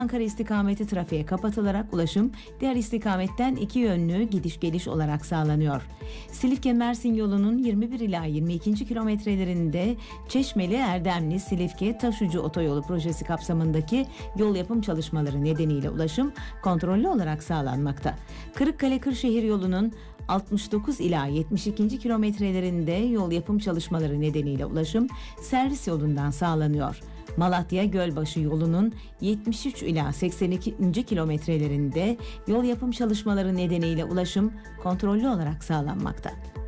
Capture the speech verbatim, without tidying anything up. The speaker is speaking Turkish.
Ankara istikameti trafiğe kapatılarak ulaşım diğer istikametten iki yönlü gidiş geliş olarak sağlanıyor. Silifke-Mersin yolunun yirmi bir ila yirmi ikinci kilometrelerinde Çeşmeli Erdemli Silifke Taşucu Otoyolu projesi kapsamındaki yol yapım çalışmaları nedeniyle ulaşım kontrollü olarak sağlanmakta. Kırıkkale-Kırşehir yolunun altmış dokuz ila yetmiş ikinci kilometrelerinde yol yapım çalışmaları nedeniyle ulaşım servis yolundan sağlanıyor. Malatya-Gölbaşı yolunun yetmiş üç ila seksen ikinci kilometrelerinde yol yapım çalışmaları nedeniyle ulaşım kontrollü olarak sağlanmakta.